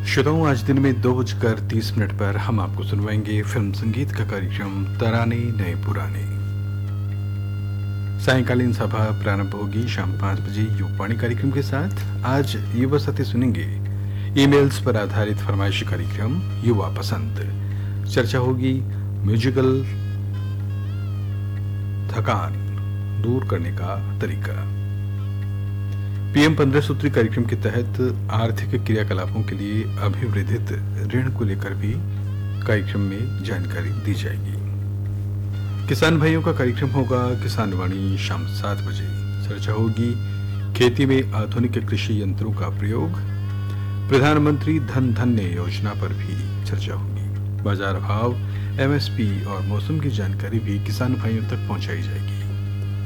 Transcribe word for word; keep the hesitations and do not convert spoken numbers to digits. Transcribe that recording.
श्रोताओं, आज दिन में दो बजकर तीस मिनट पर हम आपको सुनवाएंगे फिल्म संगीत का कार्यक्रम तराने नए पुराने। सायकालीन सभा प्रारंभ होगी शाम पाँच बजे युववाणी कार्यक्रम के साथ। आज युवा साथी सुनेंगे ईमेल्स पर आधारित फरमाइशी कार्यक्रम युवा पसंद। चर्चा होगी म्यूजिकल थकान दूर करने का तरीका। पीएम पंद्रह सूत्री कार्यक्रम के तहत आर्थिक क्रियाकलापों के लिए अभिवृद्धित ऋण को लेकर भी कार्यक्रम में जानकारी दी जाएगी। किसान भाइयों का कार्यक्रम होगा किसान वाणी शाम सात बजे। चर्चा होगी खेती में आधुनिक कृषि यंत्रों का प्रयोग। प्रधानमंत्री धन धान्य योजना पर भी चर्चा होगी। बाजार भाव, एमएसपी और मौसम की जानकारी भी किसान भाइयों तक पहुंचाई जाएगी।